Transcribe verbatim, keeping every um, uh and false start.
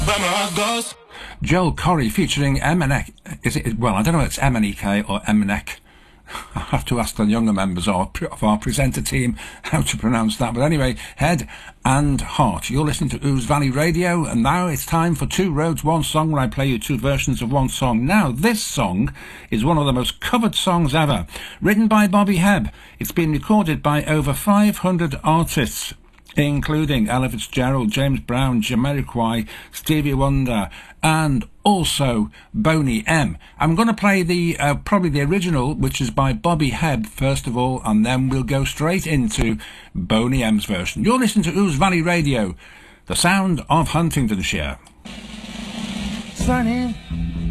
where my heart goes. Joel Corry featuring Emenek. Is it? Well, I don't know if it's Emenike or Emenek. I'll have to ask the younger members of our presenter team how to pronounce that. But anyway, Head and Heart. You're listening to Ouse Valley Radio, and now it's time for Two Roads, One Song, where I play you two versions of one song. Now, this song is one of the most covered songs ever. Written by Bobby Hebb. It's been recorded by over five hundred artists, including Ella Fitzgerald, James Brown, Jamiroquai, Stevie Wonder, and also Boney M. I'm going to play the uh, probably the original, which is by Bobby Hebb, first of all, and then we'll go straight into Boney M's version. You're listening to Ouse Valley Radio, the sound of Huntingdonshire. Sunny